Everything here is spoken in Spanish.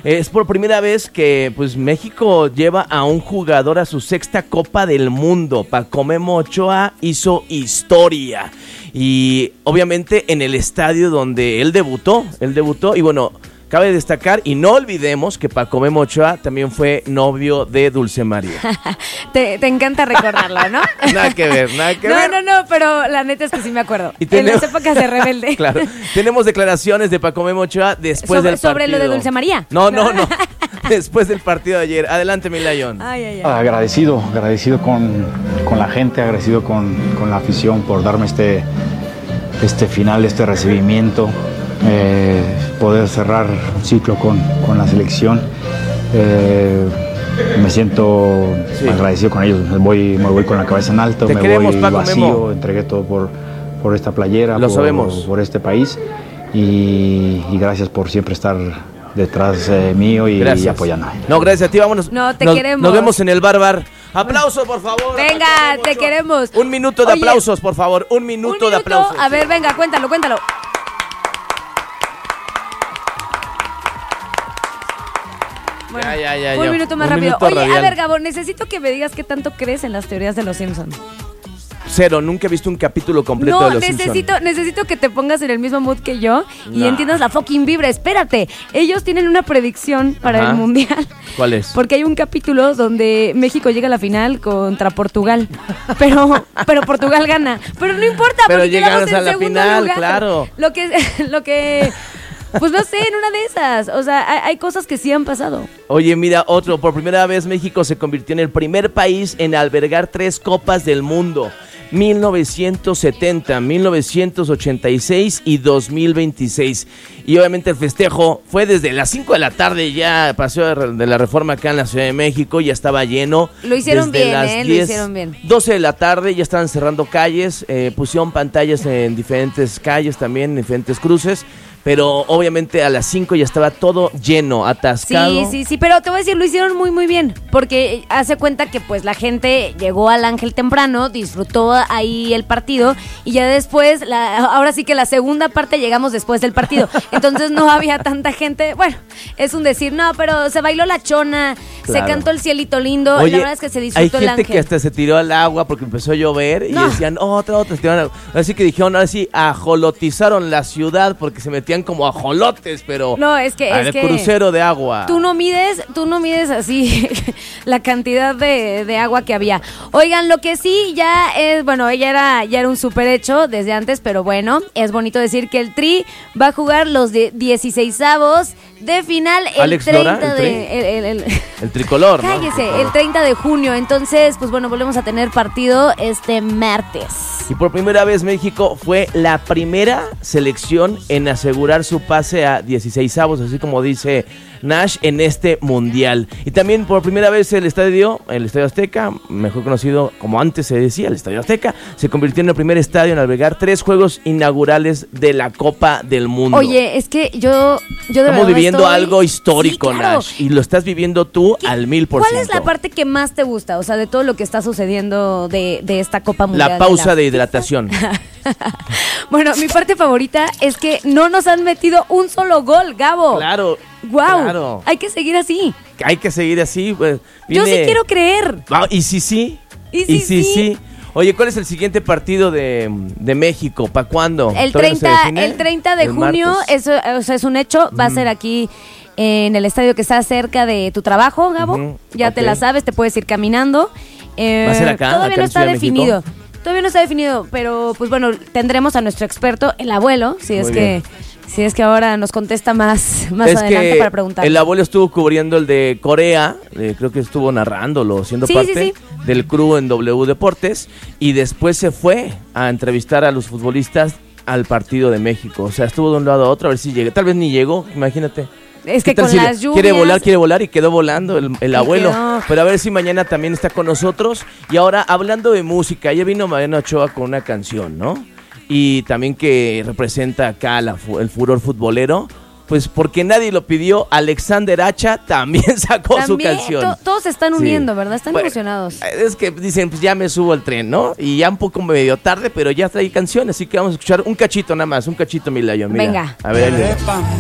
Es por primera vez que pues México lleva a un jugador a su 6ª Copa del Mundo. Paco Memo Ochoa hizo historia. Y obviamente en el estadio donde él debutó y bueno, cabe destacar y no olvidemos que Paco Memo Ochoa también fue novio de Dulce María. Te encanta recordarlo, ¿no? Nada que ver. No, pero la neta es que sí me acuerdo. Y en las épocas de Rebelde. Claro, tenemos declaraciones de Paco Memo Ochoa después del partido. ¿Sobre lo de Dulce María? No. Después del partido de ayer. Adelante, mi Layón. Agradecido con la gente, agradecido con la afición por darme este final, este recibimiento. Poder cerrar un ciclo con la selección. Me siento agradecido con ellos. Me voy con la cabeza en alto, Te me queremos, voy Paco vacío, Memo. entregué todo por esta playera, sabemos. por este país y gracias por siempre estar detrás mío y apoyándome. No, gracias a ti, vámonos. No, te queremos. Nos vemos en el bar. Aplausos, por favor. Venga, te queremos. Un minuto de aplausos, por favor. Un minuto de aplausos. A ver, venga, cuéntalo. Bueno, ya. Un minuto más Un rápido. minuto Oye, radial. a ver, Gabo, necesito que me digas qué tanto crees en las teorías de los Simpsons. Cero, nunca he visto un capítulo completo de los Simpsons. Necesito que te pongas en el mismo mood que yo y No. entiendas la fucking vibra. Espérate, ellos tienen una predicción para el Mundial. ¿Cuál es? Porque hay un capítulo donde México llega a la final contra Portugal, pero Portugal gana. Pero no importa, Pero porque llegamos quedamos en a la segundo final, lugar. claro. Lo que pues no sé, en una de esas. O sea, hay cosas que sí han pasado. Oye, mira, por primera vez México se convirtió en el primer país en albergar 3 Copas del Mundo. 1970, 1986 y 2026. Y obviamente el festejo fue desde las 5 de la tarde, ya Paseo de la Reforma acá en la Ciudad de México, ya estaba lleno. Lo hicieron desde bien, las lo 10, hicieron bien. 12 de la tarde ya estaban cerrando calles, pusieron pantallas en diferentes calles también, en diferentes cruces. Pero obviamente a las 5 ya estaba todo lleno, atascado. Sí, pero te voy a decir, lo hicieron muy, muy bien. Porque hace cuenta que pues la gente llegó al Ángel temprano, disfrutó ahí el partido y ya después, ahora sí que la segunda parte llegamos después del partido. Entonces no había tanta gente. Bueno, es un decir, no, pero se bailó la chona, Claro. se cantó el cielito lindo. Oye, la verdad es que se disfrutó hay el gente Ángel. que hasta se tiró al agua porque empezó a llover y decían, otra, se tiraron al agua. Así que dijeron, ahora sí, ajolotizaron la ciudad porque se metían como ajolotes, pero No, es que crucero de agua. Tú no mides así la cantidad de agua que había. Oigan, lo que sí ya es, bueno, ya era un super hecho desde antes, pero bueno, es bonito decir que el Tri va a jugar los 16avos de final el Alex 30 Lora, el el tricolor, ¿no? Cállese, el 30 de junio. Entonces, pues bueno, volvemos a tener partido este martes. Y por primera vez México fue la primera selección en asegurar su pase a 16avos, así como dice Nash, en este mundial. Y también por primera vez el Estadio Azteca, mejor conocido como antes se decía, el Estadio Azteca, se convirtió en el primer estadio en albergar 3 juegos inaugurales de la Copa del Mundo. Oye, es que yo de Estamos verdad viviendo estoy... algo histórico, Sí, claro. Nash, y lo estás viviendo tú al 1000%. ¿Cuál es la parte que más te gusta? O sea, de todo lo que está sucediendo de esta Copa Mundial. La pausa de hidratación. Bueno, mi parte favorita es que no nos han metido un solo gol, Gabo. Claro. Wow. Claro. Hay que seguir así. Hay que seguir así. Pues, Yo sí quiero creer. ¿Y si sí? ¿Y si sí? Oye, ¿cuál es el siguiente partido de México? ¿Para cuándo? El ¿Todavía no se 30, define? el 30 de El junio, martes. eso, o sea, es un hecho. Va a ser aquí en el estadio que está cerca de tu trabajo, Gabo. Ya te la sabes, te puedes ir caminando. ¿Va a ser acá? Todavía acá no en está Ciudad de definido. México? Todavía no está definido, pero pues bueno, tendremos a nuestro experto, el abuelo, si Muy es que ahora nos contesta más Es adelante que para preguntar. el abuelo estuvo cubriendo el de Corea, creo que estuvo narrándolo, siendo parte del crew en W Deportes, y después se fue a entrevistar a los futbolistas al partido de México. O sea, estuvo de un lado a otro a ver si llega. Tal vez ni llegó, imagínate. Es que ¿Qué tal con si las lluvias... quiere volar y quedó volando el abuelo. quedó. Pero a ver si mañana también está con nosotros. Y ahora, hablando de música, ya vino Mariano Ochoa con una canción, ¿no? Y también que representa acá el furor futbolero. Pues porque nadie lo pidió, Alexander Hacha también sacó su canción. Todos se están uniendo, ¿verdad? Están Bueno, emocionados. Es que dicen, pues ya me subo al tren, ¿no? Y ya un poco medio tarde, pero ya trae canción, así que vamos a escuchar un cachito nada más, un cachito, mi Lion, mira. Venga. A ver,